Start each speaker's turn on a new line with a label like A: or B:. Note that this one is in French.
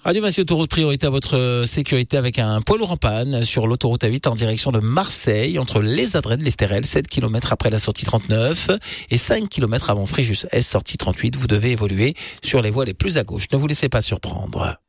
A: Radio Massy Autoroute, priorité à votre sécurité avec un poids lourd en panne sur l'autoroute A8 en direction de Marseille, entre les Adrets, l'Estérel, 7 km après la sortie 39 et 5 km avant Fréjus S, sortie 38. Vous devez évoluer sur les voies les plus à gauche. Ne vous laissez pas surprendre.